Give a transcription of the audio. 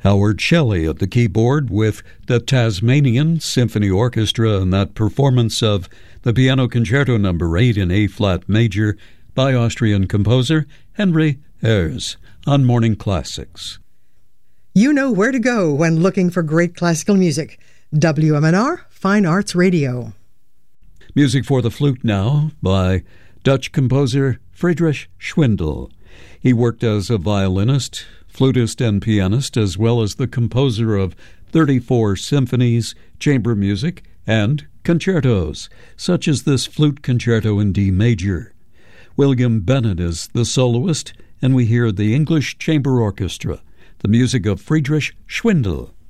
Howard Shelley at the keyboard with the Tasmanian Symphony Orchestra and that performance of the Piano Concerto No. 8 in A-flat major by Austrian composer Henry Herz on Morning Classics. You know where to go when looking for great classical music. WMNR Fine Arts Radio. Music for the flute now by Dutch composer Friedrich Schwindel. He worked as a violinist, flutist, and pianist, as well as the composer of 34 symphonies, chamber music, and concertos, such as this flute concerto in D major. William Bennett is the soloist, and we hear the English Chamber Orchestra, the music of Friedrich Schwindel.